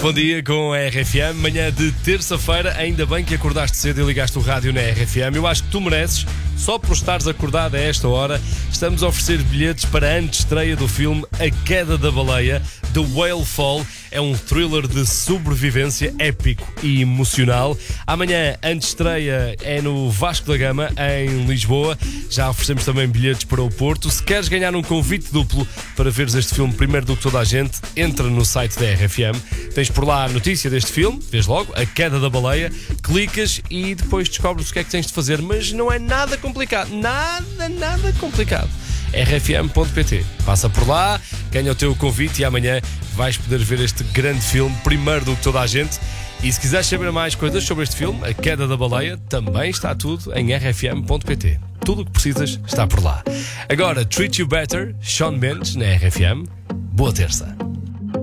Bom dia com a RFM, manhã de terça-feira. Ainda bem que acordaste cedo e ligaste o rádio na RFM. Eu acho que tu mereces, só por estares acordado a esta hora. Estamos a oferecer bilhetes para a antestreia do filme A Queda da Baleia, The Whale Fall. É um thriller de sobrevivência épico e emocional. Amanhã a antestreia é no Vasco da Gama, em Lisboa. Já oferecemos também bilhetes para o Porto. Se queres ganhar um convite duplo para veres este filme primeiro do que toda a gente, entra no site da RFM. Tens por lá a notícia deste filme, vês logo, A Queda da Baleia, clicas e depois descobres o que é que tens de fazer. Mas não é nada complicado, nada complicado. rfm.pt. Passa por lá, ganha o teu convite e amanhã vais poder ver este grande filme primeiro do que toda a gente. E se quiseres saber mais coisas sobre este filme, A Queda da Baleia, também está tudo em rfm.pt. Tudo o que precisas está por lá. Agora, Treat You Better, Shawn Mendes, na RFM. Boa terça.